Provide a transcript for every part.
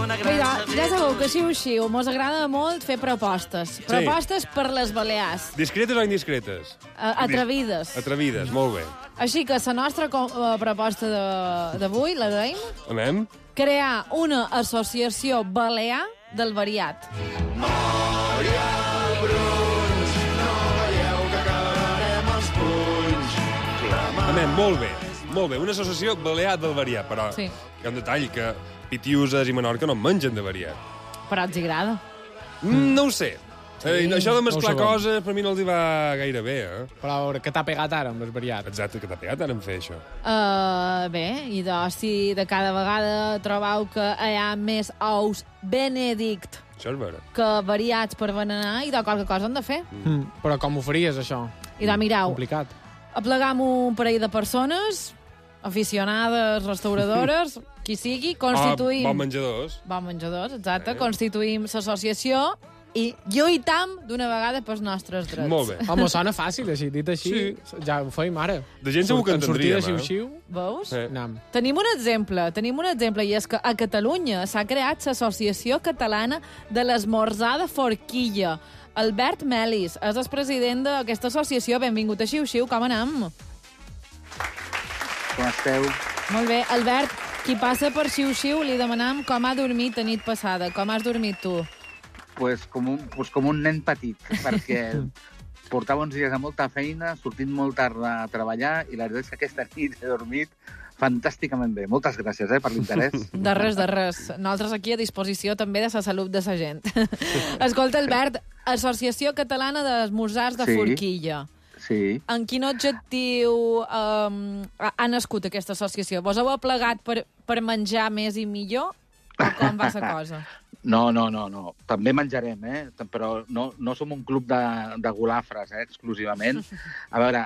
Ja sabeu que xiu-xiu mos agrada molt fer propostes. Propostes per les Balears. Discretes o indiscretes? Atrevides. Atrevides, molt bé. Així que la nostra proposta d'avui, la deim, Anem? crear una associació balear del variat. Anem, molt bé. Molt bé, una associació balear del variat, però Sí. hi ha un detall que Pitiuses i Menorca no en mengen de variat. Però els agrada. No ho sé. Això de mesclar no ho sabem. coses per mi no els hi va gaire bé, Però a veure, què t'ha pegat ara amb el variat? Exacte, que t'ha pegat ara en fer això. Bé, i si de cada vegada trobeu que hi ha més ous Benedict Això és vera. que variats per berenar, i de qualque cosa han de fer. Però com ho faries, això? I de mirau, Complicat. aplegam un parell de persones, aficionades, restauradores, qui sigui, constituïm... Bons menjadors. Bons menjadors, exacte. Constituïm l'associació i lluitam d'una vegada pels nostres drets. Molt bé. Home, sona fàcil, així. Dit així, ja ho feim ara. De gent segur que En sortir entendríem, de xiu-xiu, Veus? anam. Tenim un exemple, i és que a Catalunya s'ha creat l'Associació Catalana de l'Esmorzar de Forquilla. Albert Melis és el president d'aquesta associació. Benvingut a Xiu-Xiu, com anem? Com esteu? Molt bé. Albert, qui passa per Xiu-Xiu li demanam com ha dormit la nit passada. Com has dormit tu? Pues com un nen petit, perquè portava uns dies de molta feina, sortint molt tard a treballar, i la veritat és que aquesta nit he dormit fantàsticament bé. Moltes gràcies per l'interès. De res. Nosaltres aquí a disposició també de la salut de la gent. Escolta, Albert, Associació Catalana d'Esmorzars de Forquilla. Sí. En quin objectiu ha nascut aquesta associació? Vos heu aplegat per menjar més i millor? O com va la cosa? No. També menjarem, però no som un club de golafres, exclusivament. A veure,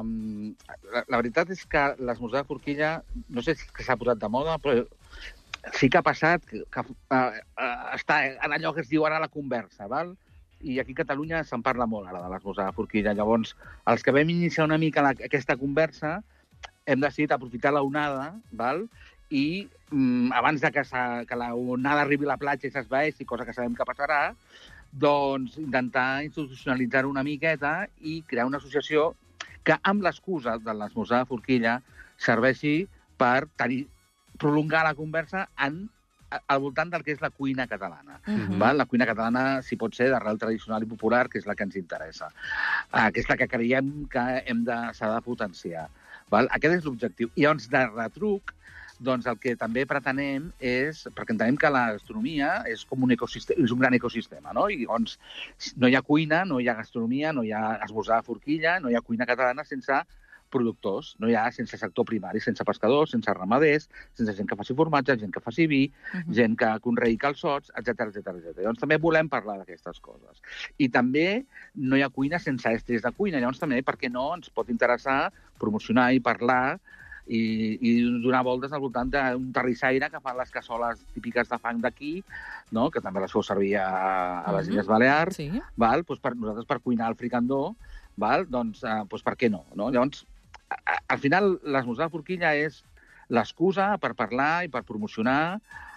la veritat és que l'esmorzar de forquilla, no sé si s'ha posat de moda, però sí que ha passat que està en allò que es diu ara la conversa, val? I aquí a Catalunya se'n parla molt ara de l'esmorzar de forquilla. Llavors, els que vam iniciar una mica aquesta conversa, hem decidit aprofitar l'onada, val? I abans que la onada arribi a la platja i s'esvaeixi, cosa que sabem que passarà, doncs intentar institucionalitzar-ho una miqueta i crear una associació que, amb l'excusa de l'esmorzar de forquilla, serveixi per prolongar la conversa al voltant del que és la cuina catalana. Val? La cuina catalana, si pot ser, d'arrel tradicional i popular, que és la que ens interessa, que és la que creiem que s'ha de potenciar. Val? Aquest és l'objectiu. I llavors, de retruc, doncs el que també pretenem és, perquè entenem que la gastronomia és com un ecosistema, és un gran ecosistema, no? I llavors no hi ha cuina, no hi ha gastronomia, no hi ha esmorzar de forquilla, no hi ha cuina catalana sense productors, no hi ha sense sector primari, sense pescadors, sense ramaders, sense gent que faci formatge, gent que faci vi, gent que conreï calçots, etc. Llavors també volem parlar d'aquestes coses. I també no hi ha cuina sense estris de cuina, llavors també, per què no, ens pot interessar promocionar i parlar i donar voltes al voltant d'un terrissaire que fa les cassoles típiques de fang d'aquí, no? Que també les feu servir a les Illes Balears, val? Doncs nosaltres per cuinar el fricandó, val? Doncs per què no? Llavors, al final, l'esmorzar de forquilla és l'excusa per parlar i per promocionar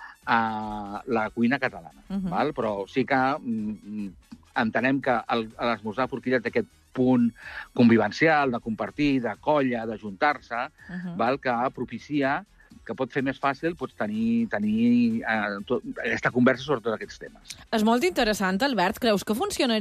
la cuina catalana, val? Però sí que entenem que l'esmorzar de forquilla té aquest punt convivencial, de compartir, de colla, d'ajuntar-se, que propicia, que pot fer més fàcil tenir aquesta conversa sobre tots aquests temes. És molt interessant, Albert. Creus que funcionaria